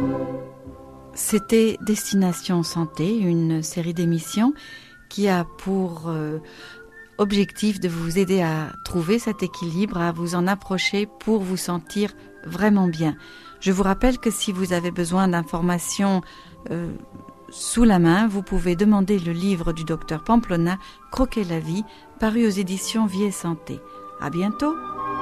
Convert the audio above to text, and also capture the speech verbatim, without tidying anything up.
C'était Destination Santé, une série d'émissions qui a pour euh, objectif de vous aider à trouver cet équilibre, à vous en approcher pour vous sentir vraiment bien. Je vous rappelle que si vous avez besoin d'informations euh, sous la main, vous pouvez demander le livre du docteur Pamplona, Croquer la vie, paru aux éditions Vie et Santé. À bientôt.